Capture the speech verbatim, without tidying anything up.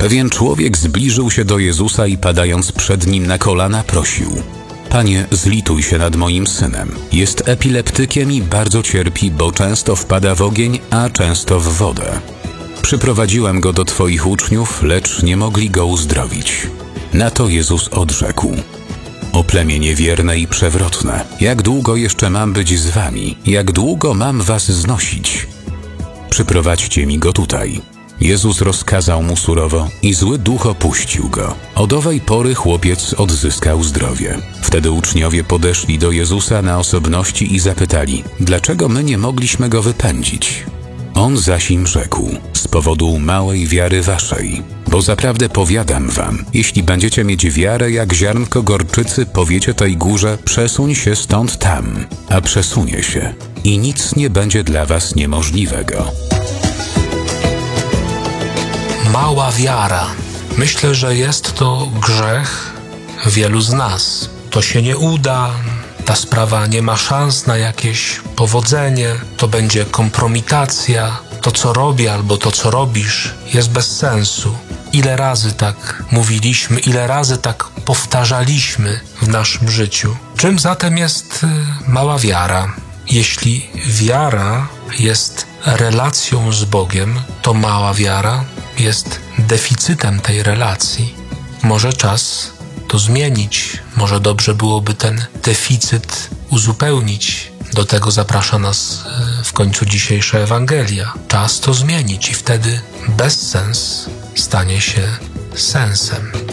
Pewien człowiek zbliżył się do Jezusa i padając przed Nim na kolana prosił: Panie, zlituj się nad moim synem. Jest epileptykiem i bardzo cierpi, bo często wpada w ogień, a często w wodę. Przyprowadziłem go do Twoich uczniów, lecz nie mogli go uzdrowić. Na to Jezus odrzekł: O plemię niewierne i przewrotne, jak długo jeszcze mam być z wami? Jak długo mam was znosić? Przyprowadźcie mi go tutaj. Jezus rozkazał mu surowo i zły duch opuścił go. Od owej pory chłopiec odzyskał zdrowie. Wtedy uczniowie podeszli do Jezusa na osobności i zapytali: Dlaczego my nie mogliśmy go wypędzić? On zaś im rzekł: Z powodu małej wiary waszej. Bo zaprawdę powiadam wam, jeśli będziecie mieć wiarę jak ziarnko gorczycy, powiecie tej górze: przesuń się stąd tam, a przesunie się i nic nie będzie dla was niemożliwego. Mała wiara. Myślę, że jest to grzech wielu z nas. To się nie uda, ta sprawa nie ma szans na jakieś powodzenie, to będzie kompromitacja, to co robię albo to co robisz jest bez sensu. Ile razy tak mówiliśmy, ile razy tak powtarzaliśmy w naszym życiu. Czym zatem jest mała wiara? Jeśli wiara jest relacją z Bogiem, to mała wiara jest deficytem tej relacji. Może czas to zmienić, może dobrze byłoby ten deficyt uzupełnić. Do tego zaprasza nas w końcu dzisiejsza Ewangelia. Czas to zmienić i wtedy bezsens stanie się sensem.